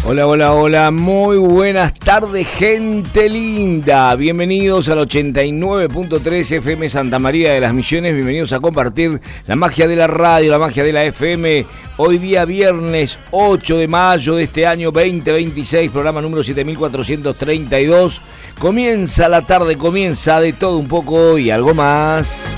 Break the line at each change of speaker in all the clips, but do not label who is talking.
Hola, hola, hola, muy buenas tardes, gente linda. Bienvenidos al 89.3 FM Santa María de las Misiones. Bienvenidos a compartir la magia de la radio, la magia de la FM. Hoy día viernes 8 de mayo de este año 2026, programa número 7432. Comienza la tarde, comienza de todo un poco y algo más.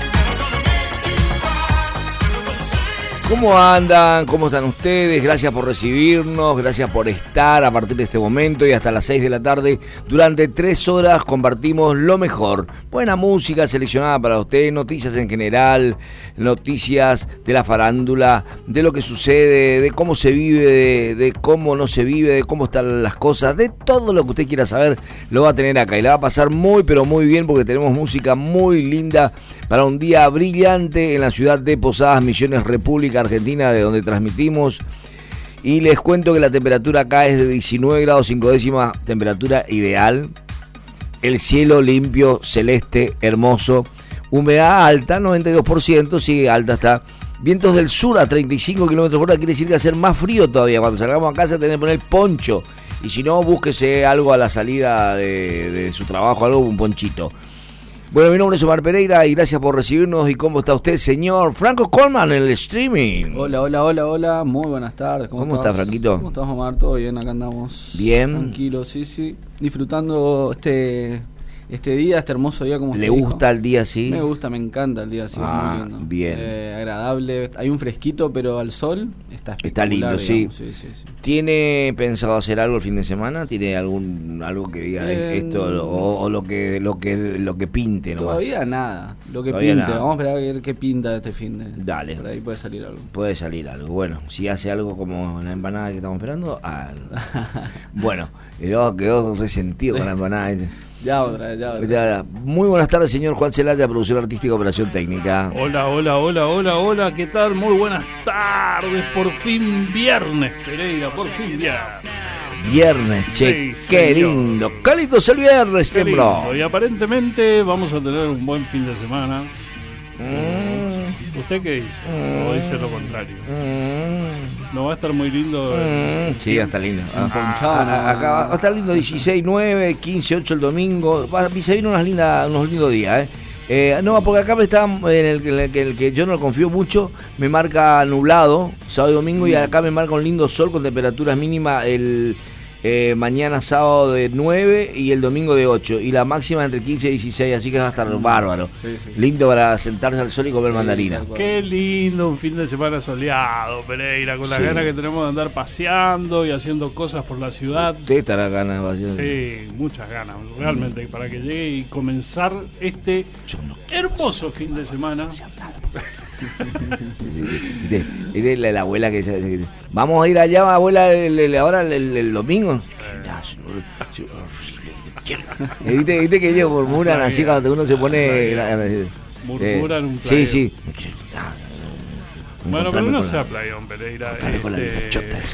¿Cómo andan? ¿Cómo están ustedes? Gracias por recibirnos, gracias por estar a partir de este momento y hasta las 6 de la tarde. Durante 3 horas compartimos lo mejor. Buena música seleccionada para ustedes, noticias en general, noticias de la farándula, de lo que sucede, de cómo se vive, de cómo no se vive, de cómo están las cosas, de todo lo que usted quiera saber lo va a tener acá. Y la va a pasar muy, pero muy bien porque tenemos música muy linda para un día brillante en la ciudad de Posadas Misiones, República Argentina, de donde transmitimos. Y les cuento que la temperatura acá es de 19 grados 5 décimas, temperatura ideal. El cielo limpio, celeste, hermoso. Humedad alta, 92%, sigue alta, está. Vientos del sur a 35 kilómetros por hora, quiere decir que va a ser más frío todavía. Cuando salgamos a casa tenemos que poner poncho. Y si no, búsquese algo a la salida de su trabajo, algo, un ponchito. Bueno, mi nombre es Omar Pereira y gracias por recibirnos. ¿Y cómo está usted, señor Franco Colman, en el streaming?
Hola, muy buenas tardes.
¿Cómo estás, Franquito?
¿Cómo estás, Omar? ¿Todo bien? Acá andamos.
Bien.
Tranquilo, sí. Disfrutando este día, este hermoso día, como
¿Le gusta el día así?
Me gusta, me encanta el día así, es muy lindo.
Bien.
Agradable, hay un fresquito, pero al sol está espectacular.
Está lindo,
digamos.
sí.
Sí.
¿Tiene pensado hacer algo el fin de semana? ¿Tiene algo que diga esto o lo que pinte nomás?
Todavía nada, lo que
Todavía
pinte.
nada.
Vamos a esperar a ver qué pinta este fin de.
Dale.
Por ahí puede salir algo.
Puede salir algo. Bueno, si hace algo como la empanada que estamos esperando, bueno, quedó resentido con la empanada.
Ya otra.
Muy buenas tardes, señor Juan Celaya, producción artística, operación técnica.
Hola, ¿qué tal? Muy buenas tardes, por fin viernes, Pereira, por fin viernes.
Viernes, che,
Sí,
qué
señor.
lindo. Cálidos el viernes,
Qué
tembló.
lindo. Y aparentemente vamos a tener un buen fin de semana. ¿Usted qué dice? ¿O dice lo contrario? ¿No va a estar muy lindo?
Sí, va a estar lindo.
Acá
Va a estar lindo 16, 9, 15, 8 el domingo. Se vienen unos lindos días, no, porque acá me está en el que yo no confío mucho, me marca nublado, sábado y domingo, y acá me marca un lindo sol con temperaturas mínimas el mañana sábado de 9 y el domingo de 8, y la máxima entre 15 y 16, así que va a estar bárbaro.
Sí.
Lindo para sentarse al sol y comer mandarina.
Qué lindo un fin de semana soleado, Pereira, con las ganas que tenemos de andar paseando y haciendo cosas por la ciudad.
Usted estará ganas de hacer.
Sí, muchas ganas, realmente, para que llegue y comenzar este hermoso fin de semana.
Y la abuela que dice, vamos a ir allá, abuela, ahora el domingo. Viste que ellos murmuran así cuando uno se pone.
Murmuran un playón.
Sí.
Bueno, pero no sea playón, Pereira.
Con la chota esa.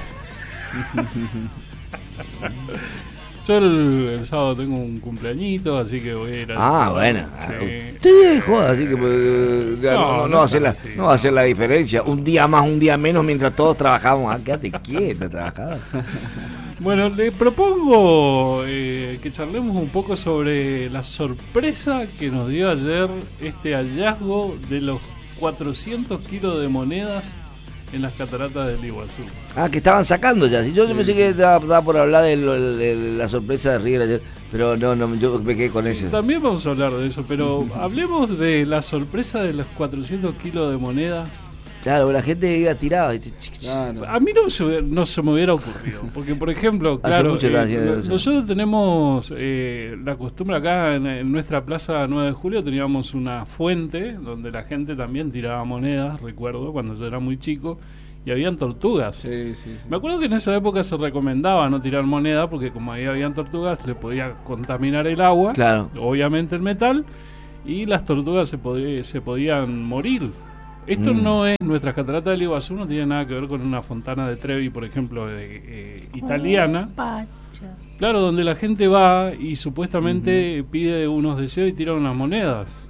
Yo el sábado tengo un cumpleañito, así que voy a ir a...
Bueno.
Sí.
Te joda, así que no va a hacer la diferencia. Un día más, un día menos, mientras todos trabajamos. Quédate quieto, trabajador.
Bueno, le propongo que charlemos un poco sobre la sorpresa que nos dio ayer este hallazgo de los 400 kilos de monedas en las cataratas del Iguazú.
Que estaban sacando ya. Yo pensé que estaba por hablar de la sorpresa de River ayer, pero no, yo me quedé con eso.
También vamos a hablar de eso, pero hablemos de la sorpresa de los 400 kilos de monedas.
Claro, la gente iba tirada.
Claro.
A mí no se me hubiera ocurrido, porque por ejemplo, claro, nosotros tenemos la costumbre acá en nuestra plaza 9 de Julio, teníamos una fuente donde la gente también tiraba monedas, recuerdo, cuando yo era muy chico, y habían tortugas.
Sí.
Me acuerdo que en esa época se recomendaba no tirar moneda, porque como ahí habían tortugas, le podía contaminar el agua,
claro,
obviamente el metal, y las tortugas se podían morir. Esto no es, nuestras cataratas del Iguazú no tiene nada que ver con una fontana de Trevi, por ejemplo, italiana. Claro, donde la gente va y supuestamente pide unos deseos y tira unas monedas.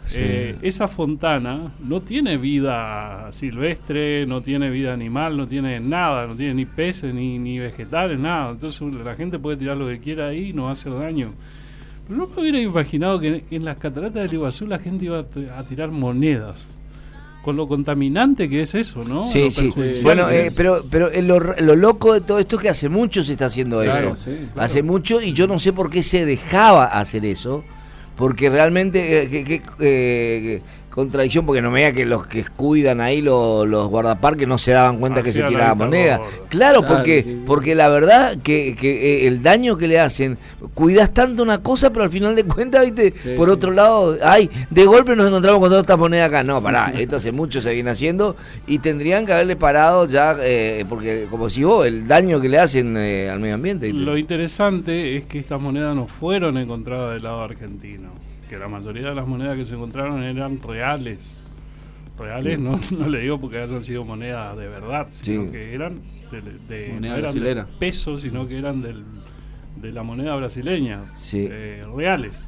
esa fontana no tiene vida silvestre, no tiene vida animal, no tiene nada, no tiene ni peces, ni vegetales, nada. Entonces la gente puede tirar lo que quiera ahí y no va a hacer daño. Pero no me hubiera imaginado que en las cataratas del Iguazú la gente iba a tirar monedas. Con lo contaminante que es eso, ¿no?
Sí. Bueno, pero lo loco de todo esto es que hace mucho se está haciendo esto. Sí, claro. Hace mucho, y yo no sé por qué se dejaba hacer eso, porque realmente contradicción, porque no me diga que los que cuidan ahí los guardaparques no se daban cuenta que se tiraba moneda. Claro, porque la verdad que el daño que le hacen, cuidas tanto una cosa, pero al final de cuentas, viste, por otro lado, de golpe nos encontramos con todas estas monedas acá. No, pará, esto hace mucho se viene haciendo y tendrían que haberle parado ya, porque como si el daño que le hacen al medio ambiente. ¿Viste?
Lo interesante es que estas monedas no fueron encontradas del lado argentino, que la mayoría de las monedas que se encontraron eran reales. Reales no le digo porque hayan sido monedas de verdad, sino que eran no eran de peso, sino que eran de la moneda brasileña, reales.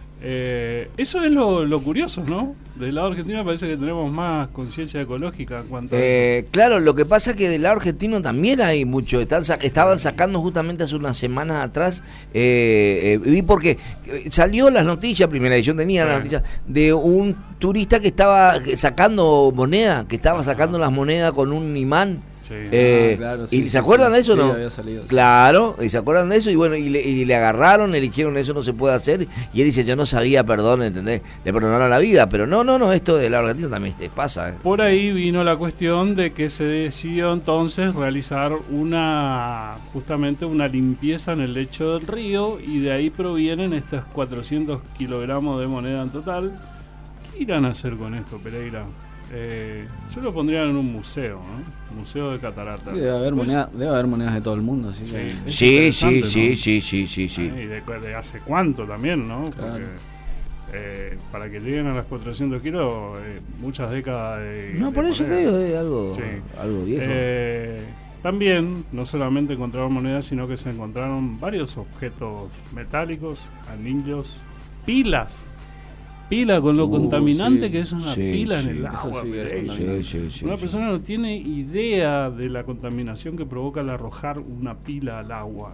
Eso es lo curioso, ¿no? Del lado argentino parece que tenemos más conciencia ecológica en cuanto a eso.
Claro, lo que pasa es que del lado argentino también hay mucho. Estaban sacando justamente hace unas semanas atrás, vi porque salió las noticias, primera edición tenía las noticias, de un turista que estaba sacando moneda, que estaba sacando las monedas con un imán.
Claro,
¿Y se acuerdan de eso o no?
Había salido,
claro, y se acuerdan de eso, y bueno, y le agarraron, le dijeron eso no se puede hacer, y él dice, yo no sabía, perdón, ¿entendés? Le perdonaron la vida, pero no, esto de la Argentina también te pasa.
Por ahí vino la cuestión de que se decidió entonces realizar justamente una limpieza en el lecho del río, y de ahí provienen estos 400 kilogramos de moneda en total. ¿Qué irán a hacer con esto, Pereira? Yo lo pondría en un museo, ¿no? Museo de cataratas.
Debe haber monedas de todo el mundo, así
sí.
Y de hace cuánto también, ¿no? Porque para que lleguen a las 400 kilos, muchas décadas
No, por eso te digo, es algo viejo.
También, no solamente encontraron monedas, sino que se encontraron varios objetos metálicos, anillos, pilas con lo contaminante que es una pila en el agua. Una persona no tiene idea de la contaminación que provoca el arrojar una pila al agua.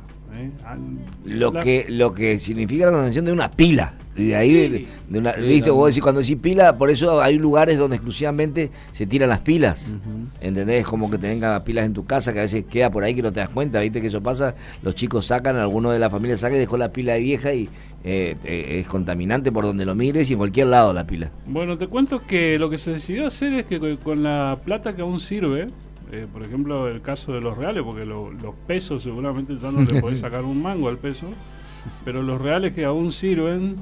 Lo
que significa la contaminación de una pila. De ahí, ¿viste? Vos decís, cuando decís pila, por eso hay lugares donde exclusivamente se tiran las pilas. ¿Entendés? Como que tengas pilas en tu casa, que a veces queda por ahí que no te das cuenta, ¿viste? Que eso pasa, los chicos sacan, alguno de la familia saca y dejó la pila vieja y es contaminante por donde lo mires y en cualquier lado la pila.
Bueno, te cuento que lo que se decidió hacer es que con la plata que aún sirve, por ejemplo el caso de los reales, porque los pesos seguramente ya no le podés sacar un mango al peso, pero los reales que aún sirven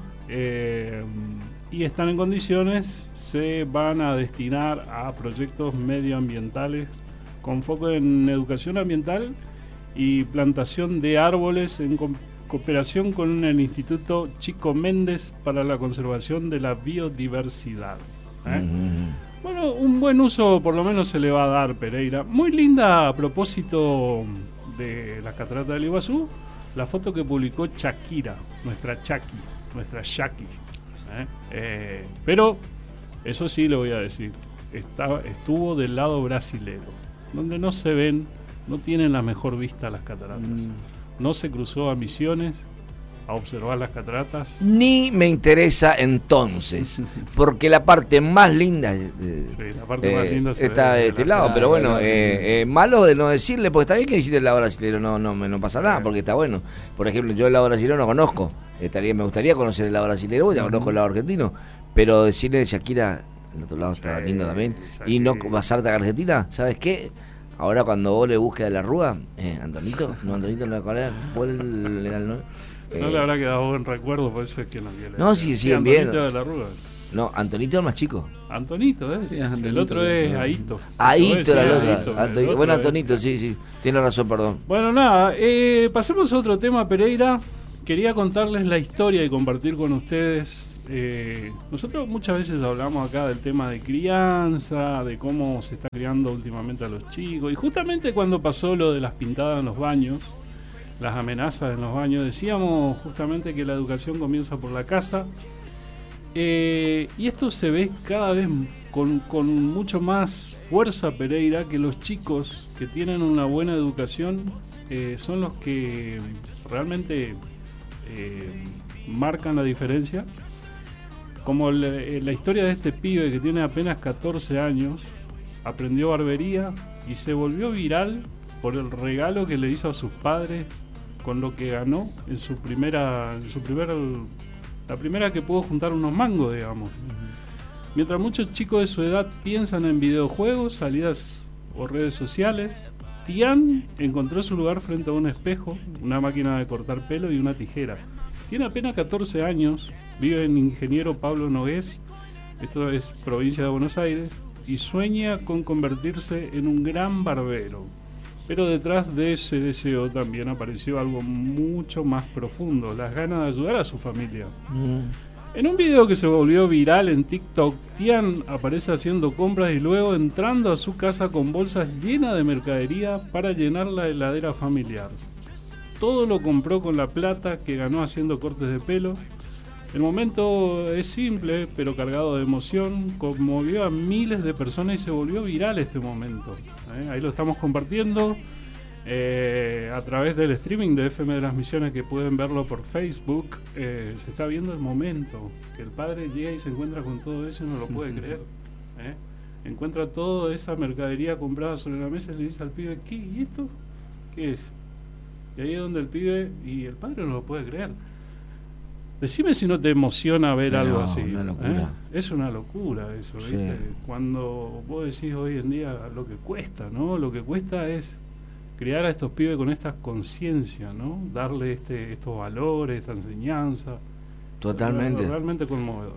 y están en condiciones se van a destinar a proyectos medioambientales con foco en educación ambiental y plantación de árboles en cooperación con el Instituto Chico Méndez para la conservación de la biodiversidad. Bueno, un buen uso por lo menos se le va a dar, Pereira. Muy linda a propósito de las cataratas del Iguazú, la foto que publicó Shakira, nuestra Shaki. Pero, eso sí le voy a decir, estuvo del lado brasilero, donde no se ven, no tienen la mejor vista las cataratas. No se cruzó a Misiones a observar las cataratas.
Ni me interesa entonces, porque la parte más linda
la parte más linda
está de este lado, pero bueno, malo de no decirle, porque está bien que visite el lado brasileño, no pasa nada, porque está bueno. Por ejemplo, yo el lado brasileño no conozco, me gustaría conocer el lado brasileño, ya conozco el lado argentino, pero decirle Shakira, el otro lado está lindo también, Shakira. Y no basarte a Argentina, ¿sabes qué? Ahora cuando vos le busques a la Rúa, Antonito, ¿cuál era el nombre?
No le habrá quedado buen recuerdo, por eso es que no viene.
No, sí, siguen viendo.
Antonito de la Rúa.
No, Antonito es el más chico.
Antonito, ¿eh? Sí, el otro es Aito.
Aito era el otro. Bueno, Antonito, sí. Tiene razón, perdón.
Bueno, nada, pasemos a otro tema, Pereira. Quería contarles la historia y compartir con ustedes. Nosotros muchas veces hablamos acá del tema de crianza, de cómo se está criando últimamente a los chicos. Y justamente cuando pasó lo de las pintadas en los baños, las amenazas en los baños, decíamos justamente que la educación comienza por la casa. Y esto se ve cada vez con mucho más fuerza, Pereira, que los chicos que tienen una buena educación son los que realmente marcan la diferencia. Como la historia de este pibe que tiene apenas 14 años, aprendió barbería y se volvió viral por el regalo que le hizo a sus padres con lo que ganó en la primera que pudo juntar unos mangos, digamos. Mientras muchos chicos de su edad piensan en videojuegos, salidas o redes sociales, Tian encontró su lugar frente a un espejo, una máquina de cortar pelo y una tijera. Tiene apenas 14 años, vive en Ingeniero Pablo Nogués, esto es provincia de Buenos Aires, y sueña con convertirse en un gran barbero. Pero detrás de ese deseo también apareció algo mucho más profundo, las ganas de ayudar a su familia. En un video que se volvió viral en TikTok, Tian aparece haciendo compras y luego entrando a su casa con bolsas llenas de mercadería para llenar la heladera familiar. Todo lo compró con la plata que ganó haciendo cortes de pelo. El momento es simple, pero cargado de emoción, conmovió a miles de personas y se volvió viral este momento. Ahí lo estamos compartiendo a través del streaming de FM de las Misiones, que pueden verlo por Facebook. Se está viendo el momento, que el padre llega y se encuentra con todo eso y no lo puede creer. Encuentra toda esa mercadería comprada sobre la mesa y le dice al pibe, ¿qué? ¿Y esto? ¿Qué es? Y ahí es donde el pibe y el padre no lo puede creer. Decime si no te emociona ver algo así.
Una locura.
Es una locura eso,
sí.
¿Viste? Cuando vos decís hoy en día lo que cuesta, ¿no? Lo que cuesta es criar a estos pibes con esta conciencia, ¿no? Darle estos valores, esta enseñanza.
Totalmente.
Realmente conmovedor.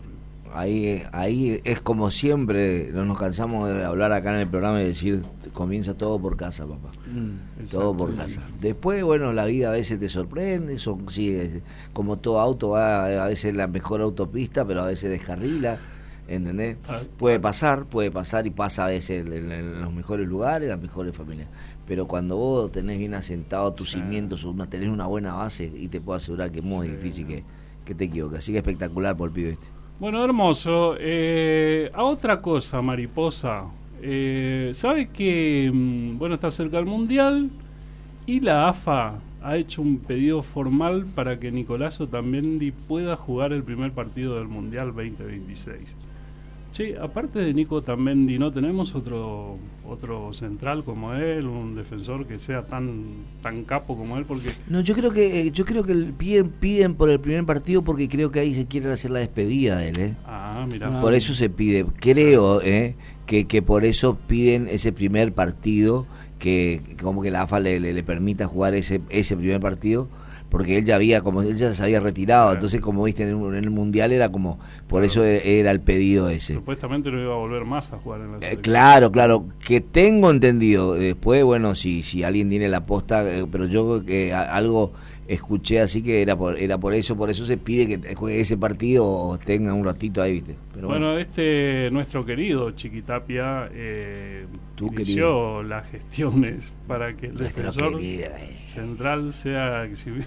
Ahí es como siempre, no nos cansamos de hablar acá en el programa y decir, comienza todo por casa, papá. Todo por casa. Después, bueno, la vida a veces te sorprende, sí, como todo auto va a veces la mejor autopista, pero a veces descarrila, ¿entendés? Puede pasar y pasa a veces en los mejores lugares, las mejores familias. Pero cuando vos tenés bien asentado tus cimientos, tenés una buena base, y te puedo asegurar que es muy difícil que te equivoques. Así que espectacular por el pibe este.
Bueno, hermoso. A otra cosa, Mariposa. ¿Sabe que está cerca el Mundial? Y la AFA ha hecho un pedido formal para que Nicolás Otamendi pueda jugar el primer partido del Mundial 2026. Che, aparte de Nico Otamendi, ¿no tenemos otro central como él, un defensor que sea tan capo como él? Porque
no, yo creo que piden por el primer partido, porque creo que ahí se quiere hacer la despedida de él,
Mirá.
Por eso se pide, creo, que por eso piden ese primer partido, que como que la AFA le permita jugar ese primer partido, porque él ya se había retirado, claro. Entonces, como viste, en el Mundial era como, por eso era el pedido ese.
Supuestamente no iba a volver más a jugar en la selección.
Claro, que tengo entendido. Después, bueno, si alguien tiene la posta, pero yo creo que algo escuché así que era por eso se pide que juegue ese partido o tenga un ratito ahí, viste. Pero
bueno, nuestro querido Chiquitapia inició las gestiones para que el defensor central sea exhibido.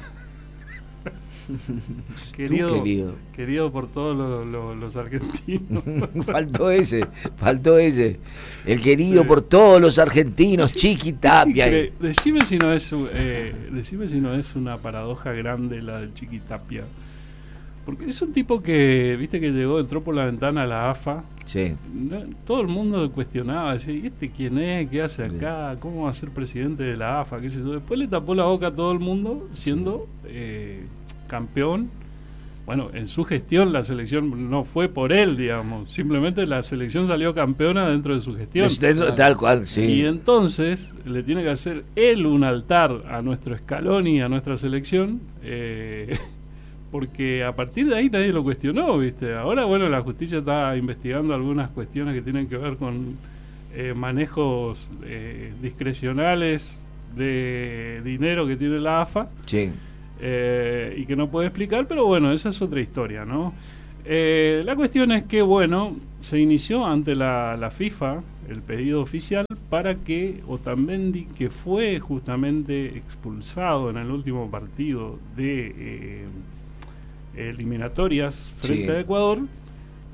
querido por todos los argentinos. faltó ese el querido por todos los argentinos. Chiquitapia. Decime si no es una paradoja grande la del Chiquitapia, porque es un tipo que viste que entró por la ventana a la AFA.
Sí.
Todo el mundo cuestionaba, decía, ¿y este quién es? ¿Qué hace acá? ¿Cómo va a ser presidente de la AFA? ¿Qué sé yo? Después le tapó la boca a todo el mundo siendo campeón. Bueno, en su gestión la selección no fue por él, digamos. Simplemente la selección salió campeona dentro de su gestión.
Tal cual, sí.
Y entonces le tiene que hacer él un altar a nuestro Scaloni, a nuestra selección, porque a partir de ahí nadie lo cuestionó, ¿viste? Ahora, bueno, la justicia está investigando algunas cuestiones que tienen que ver con manejos discrecionales de dinero que tiene la AFA.
Sí.
Y que no puede explicar, pero bueno, esa es otra historia, ¿no? La cuestión es que, bueno, se inició ante la FIFA el pedido oficial para que Otamendi, que fue justamente expulsado en el último partido de eliminatorias frente a Ecuador,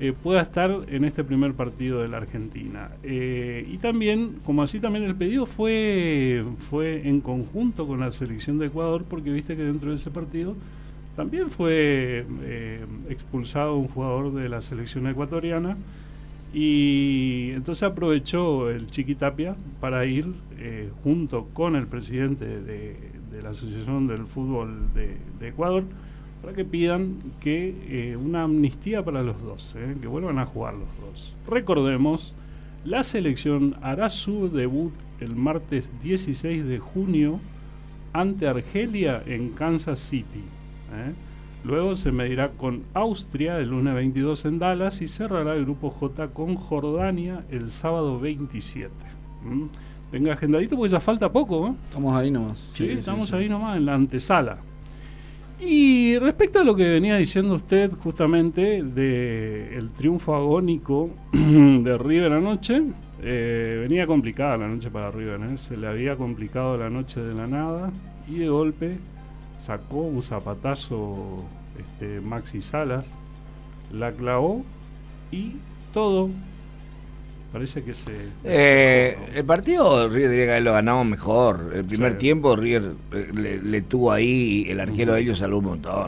pueda estar en este primer partido de la Argentina. Y también, como así también el pedido fue en conjunto con la selección de Ecuador, porque viste que dentro de ese partido también fue expulsado un jugador de la selección ecuatoriana, y entonces aprovechó el Chiqui Tapia para ir junto con el presidente de la Asociación del Fútbol de Ecuador, para que pidan que una amnistía para los dos, que vuelvan a jugar los dos. Recordemos, la selección hará su debut el martes 16 de junio ante Argelia en Kansas City. Luego se medirá con Austria el lunes 22 en Dallas y cerrará el grupo J con Jordania el sábado 27. Tenga agendadito porque ya falta poco.
Estamos ahí nomás.
Sí, estamos ahí nomás en la antesala. Y respecto a lo que venía diciendo usted justamente del triunfo agónico de River anoche, venía complicada la noche para River, se le había complicado la noche de la nada y de golpe sacó un zapatazo Maxi Salas, la clavó y todo parece que
el partido River diría que haberlo ganado mejor. El primer tiempo River le tuvo ahí, el arquero de ellos salvó un montón.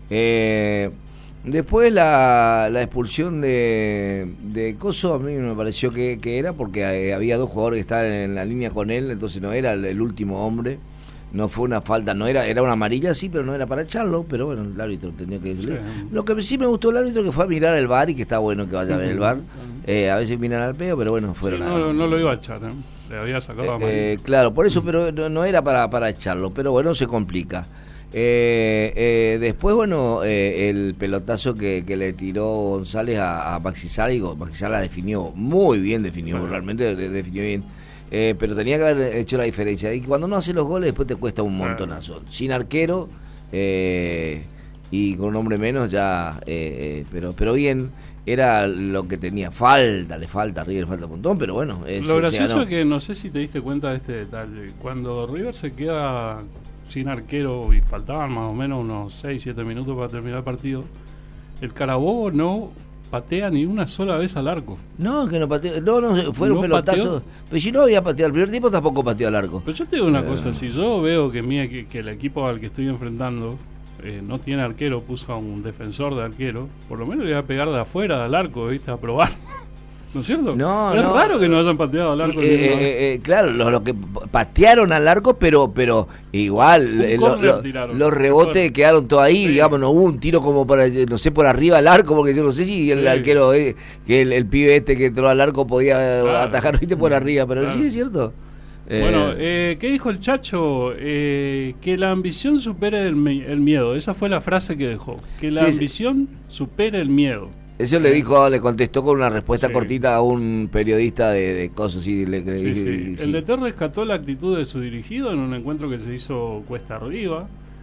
Después la expulsión de Coso a mí me pareció que era porque había dos jugadores que estaban en la línea con él, entonces no era el último hombre. No fue una falta, era una amarilla, sí, pero no era para echarlo, pero bueno, el árbitro tenía que decirle. Sí. Lo que sí me gustó el árbitro que fue a mirar el VAR, y que está bueno que vaya a ver el VAR. A veces miran al peo, pero bueno, fueron
no lo iba a echar, le había sacado amarilla.
Claro, por eso, pero no era para echarlo, pero bueno, se complica. Después, bueno, el pelotazo que le tiró González a Maxi Salas, Maxi Salas definió muy bien, realmente definió bien. Pero tenía que haber hecho la diferencia. Y cuando no hace los goles, después te cuesta un montonazo. Sin arquero y con un hombre menos, ya. Pero bien, era lo que tenía. Le falta a River, falta un montón, pero bueno.
Lo gracioso es que no sé si te diste cuenta de este detalle. Cuando River se queda sin arquero y faltaban más o menos unos 6-7 minutos para terminar el partido, el Carabobo no patea ni una sola vez al arco.
No, que no pateó. No, fue un pelotazo. Pero si no había pateado el primer tiempo, tampoco pateó al arco.
Pero yo te digo una cosa: si yo veo que el equipo al que estoy enfrentando no tiene arquero, puso a un defensor de arquero, por lo menos le voy a pegar de afuera del arco, ¿viste? A probar. ¿No es cierto? Es raro que no hayan pateado al arco.
Claro, los que patearon al arco, pero igual los rebotes quedaron todos ahí, digamos, no hubo un tiro como por arriba al arco, porque yo no sé si el arquero, que el pibe que entró al arco podía atajar, ¿viste? Por arriba, pero sí es cierto.
Bueno, ¿qué dijo el Chacho? Que la ambición supere el miedo. Esa fue la frase que dejó. Que la ambición supere el miedo.
Eso le contestó con una respuesta cortita a un periodista de cosas. El
DT rescató la actitud de su dirigido en un encuentro que se hizo cuesta arriba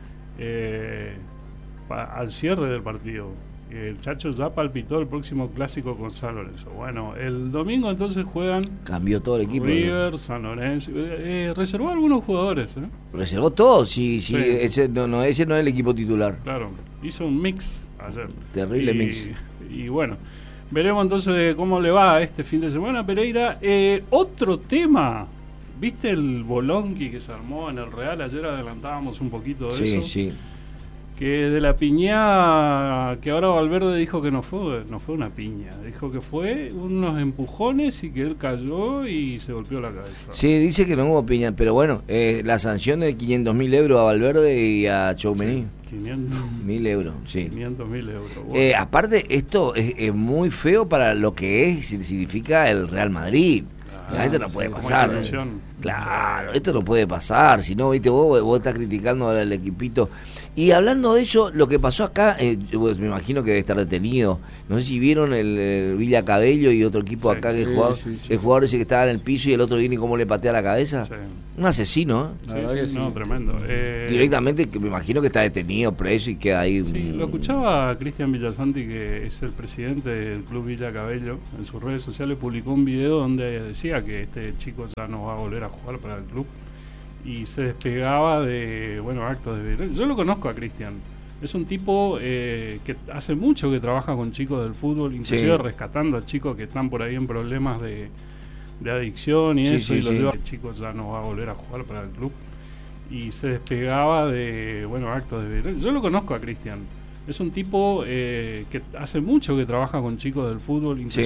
al cierre del partido. El Chacho ya palpitó el próximo clásico con San Lorenzo. Bueno, el domingo entonces juegan.
Cambió todo el equipo.
River, San Lorenzo. Reservó algunos jugadores.
Reservó todos. Sí. Ese no es el equipo titular.
Claro, hizo un mix ayer.
Terrible mix.
Y bueno, veremos entonces cómo le va este fin de semana Pereira. Otro tema. ¿Viste el bolonqui que se armó en el Real? Ayer adelantábamos un poquito de eso.
Sí.
Que de la piña, que ahora Valverde dijo que no fue una piña, dijo que fue unos empujones y que él cayó y se golpeó la cabeza.
Sí, dice que no hubo piña, pero bueno, la sanción de 500.000 euros a Valverde y a Tchouaméni. 500.000 euros, sí.
500.000 euros. Bueno.
Aparte, esto es muy feo para lo que significa el Real Madrid. Esto no puede pasar. Claro, esto no puede pasar. Si no, viste, vos estás criticando al equipito. Y hablando de eso, lo que pasó acá, pues me imagino que debe estar detenido. No sé si vieron el Villa Cabello y otro equipo acá que el jugador ese que estaba en el piso y el otro viene y cómo le patea la cabeza. Sí. Un asesino,
no, tremendo.
Directamente, que me imagino que está detenido, preso y queda ahí.
Sí, lo escuchaba Cristian Villasanti, que es el presidente del Club Villa Cabello. En sus redes sociales publicó un video donde decía que este chico ya no va a volver a jugar para el club. Y se despegaba de actos de violencia. Yo lo conozco a Cristian. Es un tipo que hace mucho que trabaja con chicos del fútbol, inclusive rescatando a chicos que están por ahí en problemas de adicción y eso, y los lleva. El chico ya no va a volver a jugar para el club. Y se despegaba de, actos de violencia. Yo lo conozco a Cristian. Es un tipo que hace mucho que trabaja con chicos del fútbol, inclusive